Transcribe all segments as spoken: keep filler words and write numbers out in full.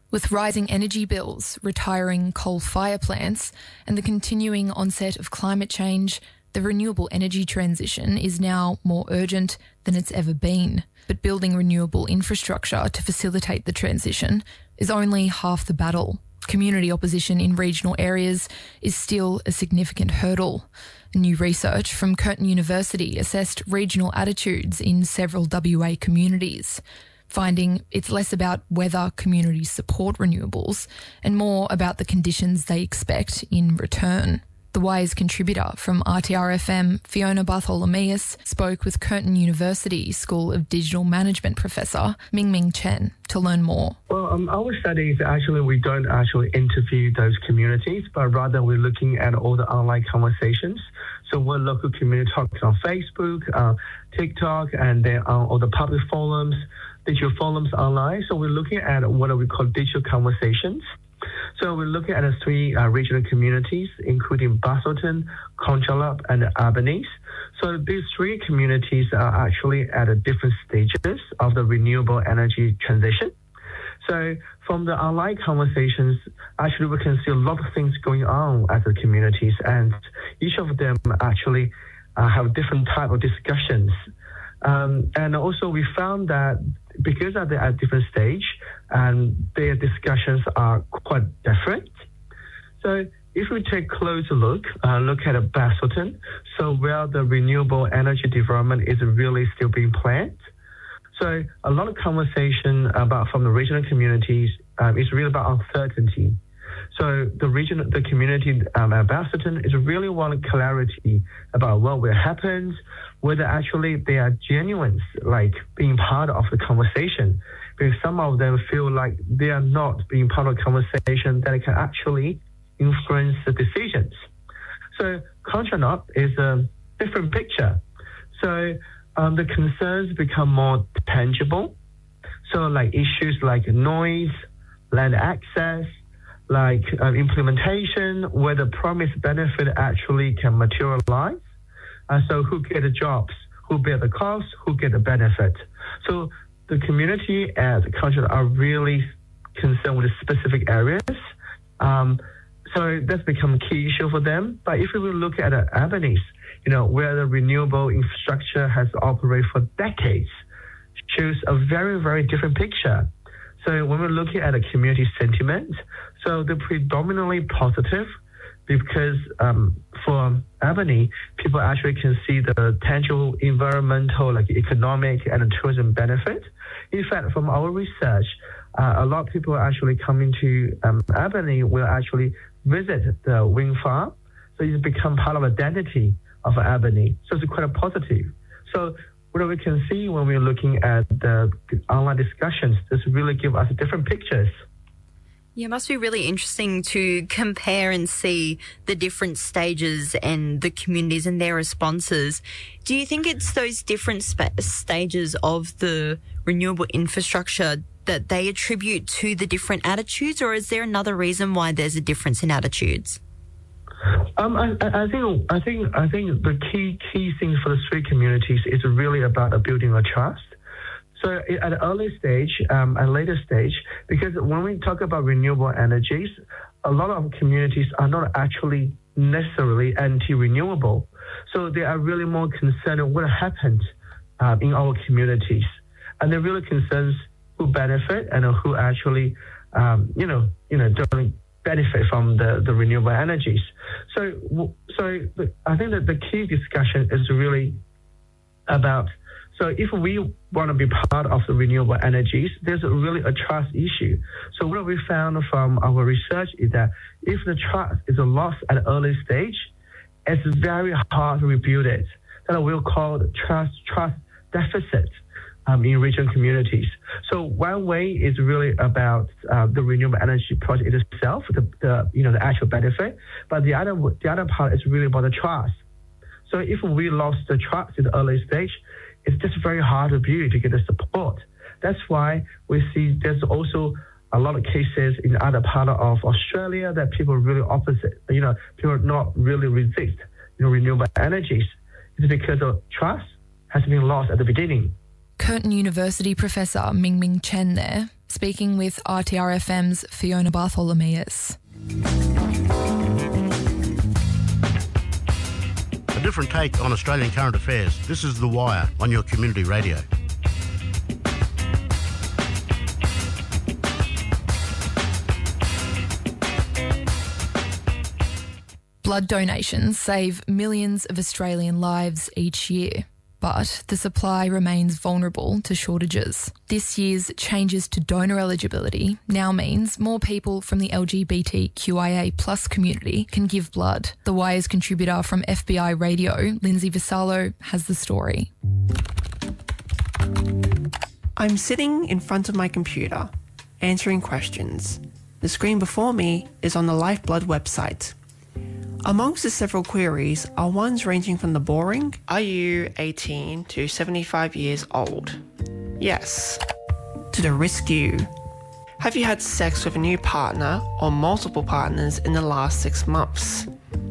With rising energy bills, retiring coal fire plants, and the continuing onset of climate change, the renewable energy transition is now more urgent than it's ever been. But building renewable infrastructure to facilitate the transition is only half the battle. Community opposition in regional areas is still a significant hurdle. New research from Curtin University assessed regional attitudes in several W A communities, finding it's less about whether communities support renewables and more about the conditions they expect in return. The Wise contributor from R T R F M, Fiona Bartholomeus, spoke with Curtin University School of Digital Management professor Mingming Chen to learn more. Well, um, our studies, actually, we don't actually interview those communities, but rather we're looking at all the online conversations. So what local community talks on Facebook, uh, TikTok, and then on all the public forums, digital forums online. So we're looking at what we call digital conversations. So we're looking at the three uh, regional communities, including Busselton, Conjalap, and Albanese. So these three communities are actually at a different stages of the renewable energy transition. So from the online conversations, actually we can see a lot of things going on at the communities, and each of them actually uh, have different type of discussions. Um, and also we found that because they're at a different stage and their discussions are quite different. So if we take a closer look, uh, look at Busselton, so where the renewable energy development is really still being planned. So a lot of conversation about from the regional communities um, is really about uncertainty. So the region, the community um, at Busselton is really wanting clarity about what will happen, whether actually they are genuine, like being part of the conversation. Because some of them feel like they are not being part of the conversation that can actually influence the decisions. So Conjalap is a different picture. So um, the concerns become more tangible. So like issues like noise, land access, like uh, implementation, where the promised benefit actually can materialize. Uh, so who get the jobs, who bear the cost, who get the benefit. So the community at Conjalap are really concerned with specific areas. Um, so that's become a key issue for them. But if we look at uh, Albanese, you know, where the renewable infrastructure has operated for decades, shows a very, very different picture. So when we're looking at a community sentiment, so they're predominantly positive because um, for Albany, people actually can see the tangible environmental, like economic and tourism benefit. In fact, from our research, uh, a lot of people actually coming to um, Albany will actually visit the wind farm. So it's become part of identity of Albany. So it's quite a positive. So what we can see when we're looking at the online discussions, this really give us different pictures. Yeah, it must be really interesting to compare and see the different stages and the communities and their responses. Do you think it's those different sp- stages of the renewable infrastructure that they attribute to the different attitudes, or is there another reason why there's a difference in attitudes? Um, I, I think I think I think the key key thing for the three communities is really about building a trust. So at an early stage um, and later stage, because when we talk about renewable energies, a lot of communities are not actually necessarily anti-renewable. So they are really more concerned with what happens uh, in our communities, and they're really concerned who benefit and who actually, um, you know, you know, don't benefit from the, the renewable energies. So, so I think that the key discussion is really about, so if we want to be part of the renewable energies, there's a really a trust issue. So what we found from our research is that if the trust is lost at an early stage, it's very hard to rebuild it. That we'll call the trust trust deficit um, in regional communities. So one way is really about uh, the renewable energy project itself, the, the you know the actual benefit, but the other the other part is really about the trust. So if we lost the trust in the early stage, it's just very hard to build to get the support. That's why we see there's also a lot of cases in other parts of Australia that people are really opposite. You know, people are not really resist you know, renewable energies. It's because of trust has been lost at the beginning. Curtin University professor Mingming Chen there. speaking with R T R F M's Fiona Bartholomeus. A different take on Australian current affairs. This is The Wire on your community radio. Blood donations save millions of Australian lives each year, but the supply remains vulnerable to shortages. This year's changes to donor eligibility now means more people from the L G B T Q I A plus community can give blood. The Wire's contributor from F B I Radio, Lindsay Vassallo, has the story. I'm sitting in front of my computer, answering questions. The screen before me is on the Lifeblood website. Amongst the several queries are ones ranging from the boring, are you eighteen to seventy-five years old? Yes. To the risque, have you had sex with a new partner or multiple partners in the last six months?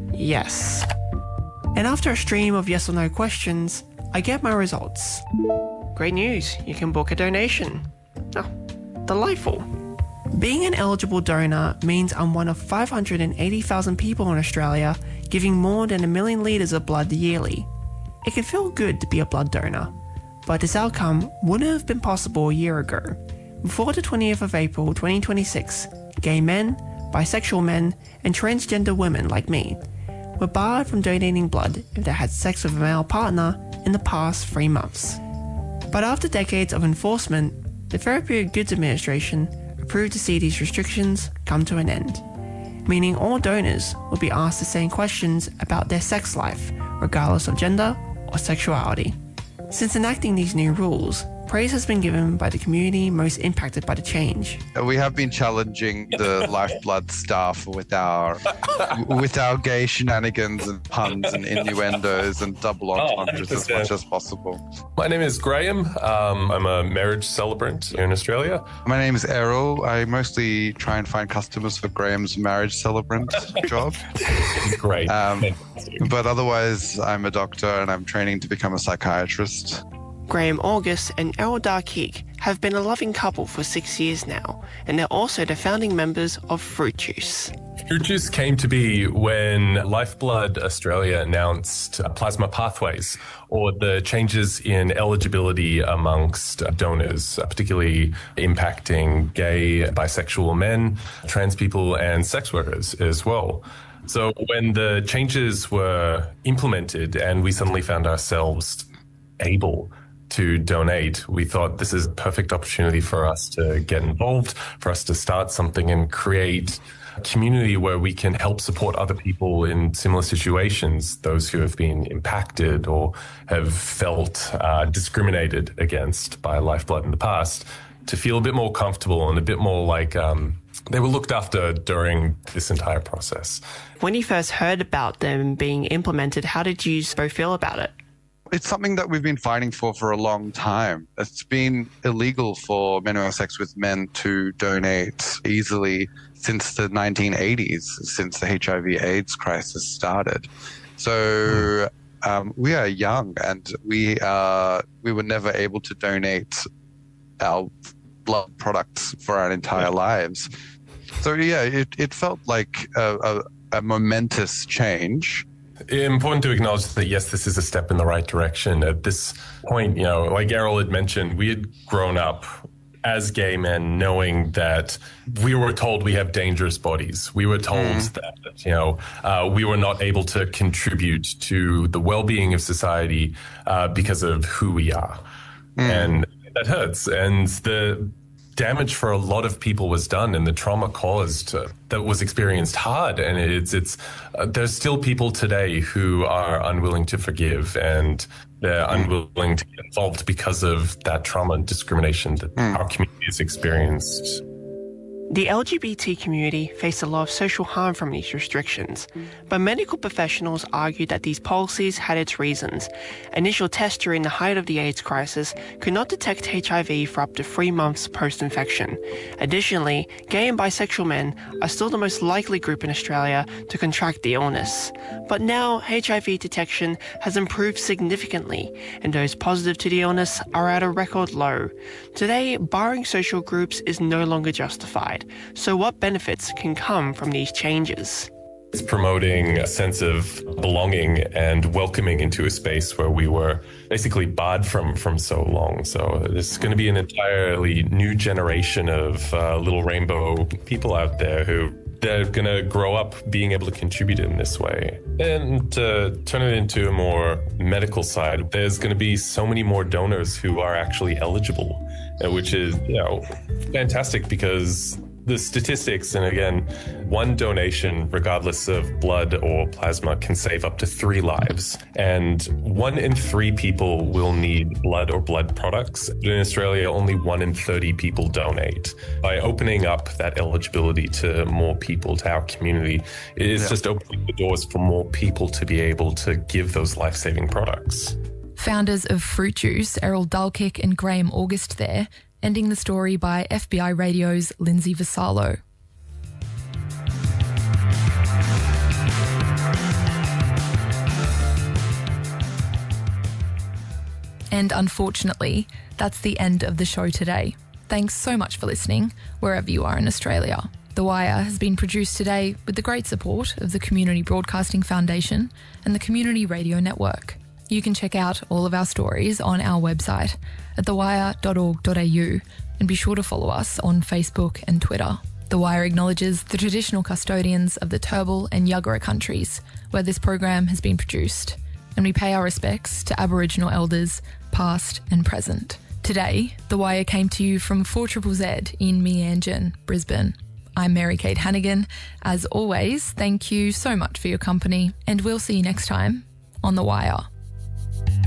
Yes. And after a stream of yes or no questions, I get my results. Great news, you can book a donation. Oh, delightful. Being an eligible donor means I'm one of five hundred eighty thousand people in Australia giving more than a million litres of blood yearly. It can feel good to be a blood donor, but this outcome wouldn't have been possible a year ago. Before the twentieth of April twenty twenty-six, gay men, bisexual men, and transgender women like me were barred from donating blood if they had sex with a male partner in the past three months. But after decades of enforcement, the Therapeutic Goods Administration approved to see these restrictions come to an end, meaning all donors will be asked the same questions about their sex life, regardless of gender or sexuality. Since enacting these new rules, praise has been given by the community most impacted by the change. We have been challenging the Lifeblood staff with our with our gay shenanigans and puns and innuendos and double entendres oh, as much as possible. My name is Graham. Um, I'm a marriage celebrant here in Australia. My name is Errol. I mostly try and find customers for Graham's marriage celebrant job. Great. Um, but otherwise, I'm a doctor and I'm training to become a psychiatrist. Graham August and Errol Darkeek have been a loving couple for six years now, and they're also the founding members of Fruit Juice. Fruit Juice came to be when Lifeblood Australia announced plasma pathways, or the changes in eligibility amongst donors, particularly impacting gay, bisexual men, trans people, and sex workers as well. So when the changes were implemented and we suddenly found ourselves able to donate, we thought this is a perfect opportunity for us to get involved, for us to start something and create a community where we can help support other people in similar situations, those who have been impacted or have felt uh, discriminated against by Lifeblood in the past, to feel a bit more comfortable and a bit more like um, they were looked after during this entire process. When you first heard about them being implemented, how did you both feel about it? It's something that we've been fighting for for a long time. It's been illegal for men who have sex with men to donate easily since the nineteen eighties, since the H I V AIDS crisis started. So um, we are young and we uh, we were never able to donate our blood products for our entire lives. So yeah, it, it felt like a, a, a momentous change. Important to acknowledge that, yes, this is a step in the right direction. At this point, you know, like Errol had mentioned, we had grown up as gay men knowing that we were told we have dangerous bodies. We were told mm. that, you know, uh, we were not able to contribute to the well-being of society uh, because of who we are. Mm. And that hurts. And the damage for a lot of people was done, and the trauma caused uh, that was experienced hard. And it's it's uh, there's still people today who are unwilling to forgive, and they're unwilling to get involved because of that trauma and discrimination that mm. our community has experienced. The L G B T community faced a lot of social harm from these restrictions, but medical professionals argued that these policies had its reasons. Initial tests during the height of the AIDS crisis could not detect H I V for up to three months post-infection. Additionally, gay and bisexual men are still the most likely group in Australia to contract the illness. But now, H I V detection has improved significantly, and those positive to the illness are at a record low. Today, barring social groups is no longer justified. So what benefits can come from these changes? It's promoting a sense of belonging and welcoming into a space where we were basically barred from from so long. So there's going to be an entirely new generation of uh, little rainbow people out there who they're going to grow up being able to contribute in this way. And to turn it into a more medical side, there's going to be so many more donors who are actually eligible, which is, you know, fantastic because the statistics, and again, one donation, regardless of blood or plasma, can save up to three lives. And one in three people will need blood or blood products. In Australia, only one in thirty people donate. By opening up that eligibility to more people, to our community, it is yeah. just opening the doors for more people to be able to give those life-saving products. Founders of Fruit Juice, Errol Dulkick and Graham August there, ending the story by F B I Radio's Lindsay Vassallo. And unfortunately, that's the end of the show today. Thanks so much for listening, wherever you are in Australia. The Wire has been produced today with the great support of the Community Broadcasting Foundation and the Community Radio Network. You can check out all of our stories on our website at the wire dot org dot a u and be sure to follow us on Facebook and Twitter. The Wire acknowledges the traditional custodians of the Turrbal and Yuggera countries where this program has been produced, and we pay our respects to Aboriginal elders past and present. Today, The Wire came to you from four Z Z Z in Meanjin, Brisbane. I'm Mary Kate Hannigan. As always, thank you so much for your company, and we'll see you next time on The Wire.